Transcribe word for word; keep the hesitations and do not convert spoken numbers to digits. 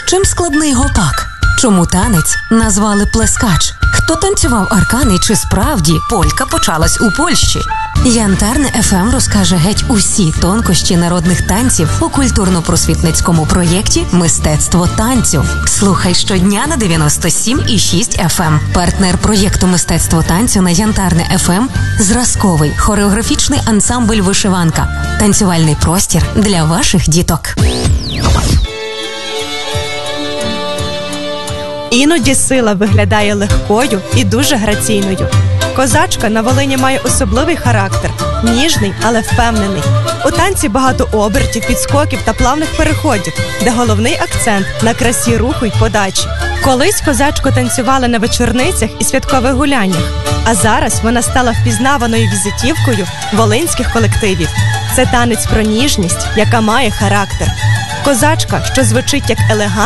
Чим складний гопак? Чому танець назвали плескач? Хто танцював аркани, чи справді полька почалась у Польщі? Янтарне еф ем розкаже геть усі тонкощі народних танців у культурно-просвітницькому проєкті «Мистецтво танцю». Слухай щодня на дев'яносто сім і шість еф ем. Партнер проєкту «Мистецтво танцю» на Янтарне еф ем – зразковий хореографічний ансамбль «Вишиванка». Танцювальний простір для ваших діток. Іноді сила виглядає легкою і дуже граційною. Козачка на Волині має особливий характер – ніжний, але впевнений. У танці багато обертів, підскоків та плавних переходів, де головний акцент – на красі руху й подачі. Колись козачку танцювали на вечорницях і святкових гуляннях, а зараз вона стала впізнаваною візитівкою волинських колективів. Це танець про ніжність, яка має характер. Козачка, що звучить як елегантність,